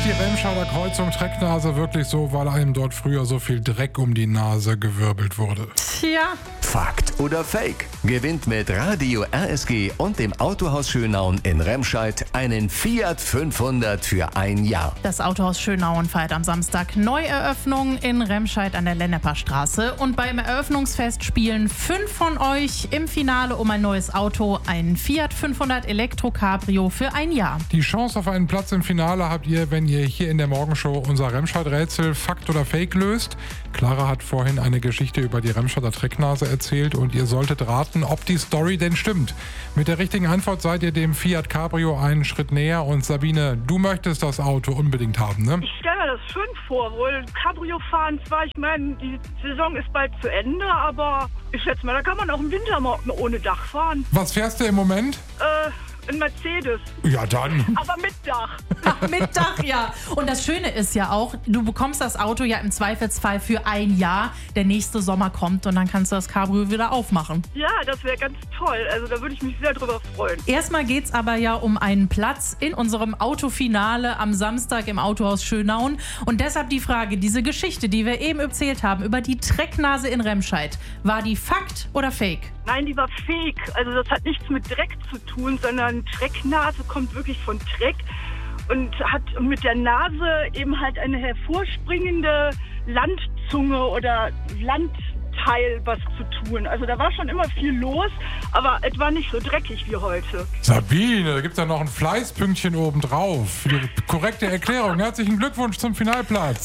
die Remscheider Kreuzung Trecknase wirklich so, weil einem dort früher so viel Dreck um die Nase gewirbelt wurde? Tja. Fakt oder Fake? Gewinnt mit Radio RSG und dem Autohaus Schönauen in Remscheid einen Fiat 500 für ein Jahr. Das Autohaus Schönauen feiert am Samstag Neueröffnung in Remscheid an der Lenneper Straße. Und beim Eröffnungsfest spielen 5 von euch im Finale um ein neues Auto, einen Fiat 500 Elektro Cabrio für ein Jahr. Die Chance auf einen Platz im Finale habt ihr, wenn ihr hier in der Morgenshow unser Remscheid-Rätsel Fakt oder Fake löst. Clara hat vorhin eine Geschichte über die Remscheider Trecknase erzählt und ihr solltet raten, ob die Story denn stimmt. Mit der richtigen Antwort seid ihr dem Fiat Cabrio einen Schritt näher. Und Sabine, du möchtest das Auto unbedingt haben, ne? Ich stelle mir das schön vor, wohl Cabrio fahren zwar, ich meine, die Saison ist bald zu Ende, aber ich schätze mal, da kann man auch im Winter mal ohne Dach fahren. Was fährst du im Moment? Ein Mercedes. Ja, dann. Aber mit Dach. Ach, mit Dach, ja. Und das Schöne ist ja auch, du bekommst das Auto ja im Zweifelsfall für ein Jahr. Der nächste Sommer kommt und dann kannst du das Cabrio wieder aufmachen. Ja, das wäre ganz toll. Also da würde ich mich sehr drüber freuen. Erstmal geht's aber ja um einen Platz in unserem Autofinale am Samstag im Autohaus Schönauen. Und deshalb die Frage, diese Geschichte, die wir eben erzählt haben, über die Trecknase in Remscheid, war die Fakt oder Fake? Nein, die war fake. Also das hat nichts mit Dreck zu tun, sondern Trecknase kommt wirklich von Dreck und hat mit der Nase eben halt eine hervorspringende Landzunge oder Landteil was zu tun. Also da war schon immer viel los, aber es war nicht so dreckig wie heute. Sabine, da gibt's ja noch ein Fleißpünktchen obendrauf. Für die korrekte Erklärung. Herzlichen Glückwunsch zum Finalplatz.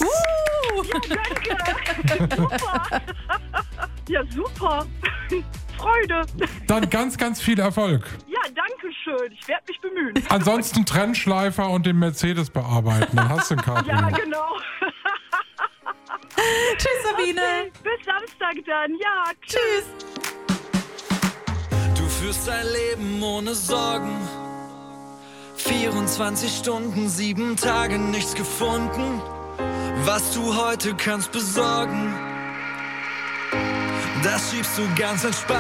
Ja, danke. Super. Ja, super. Freude. Dann ganz, ganz viel Erfolg. Ja, danke schön. Ich werde mich bemühen. Ansonsten Trennschleifer und den Mercedes bearbeiten. Dann hast du ein Cabrio. Ja, genau. Tschüss, Sabine. Okay, bis Samstag dann. Ja, tschüss. Du führst dein Leben ohne Sorgen. 24 Stunden, 7 Tage, nichts gefunden. Was du heute kannst besorgen, das schiebst du ganz entspannt.